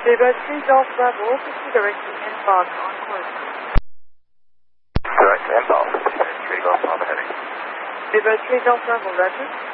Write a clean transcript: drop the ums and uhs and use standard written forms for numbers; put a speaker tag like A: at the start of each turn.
A: Zebra 3 Golf Bravo, proceed directly inbound on course.
B: Direct inbound, 3 Golf Bravo heading.
A: Zebra 3 Golf Bravo, roger.